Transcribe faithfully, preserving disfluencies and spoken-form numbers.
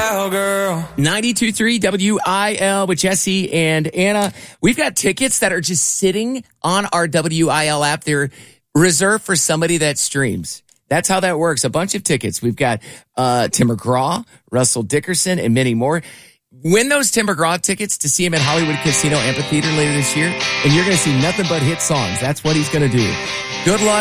Cowgirl. ninety-two point three W I L with Jesse and Anna. We've got tickets that are just sitting on our W I L app. They're reserved for somebody that streams. That's how that works. A bunch of tickets. We've got uh, Tim McGraw, Russell Dickerson, and many more. Win those Tim McGraw tickets to see him at Hollywood Casino Amphitheater later this year, and you're going to see nothing but hit songs. That's what he's going to do. Good luck.